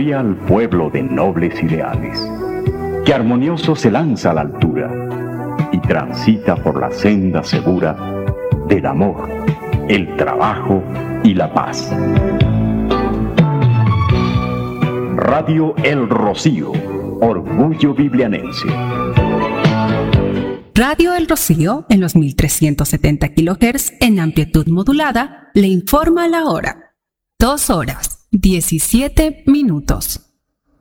gloria al pueblo de nobles ideales, que armonioso se lanza a la altura y transita por la senda segura del amor, el trabajo y la paz. Radio El Rocío, orgullo biblianense. Radio El Rocío, en los 1370 kHz en amplitud modulada, le informa la hora. 2 horas, 17 minutos.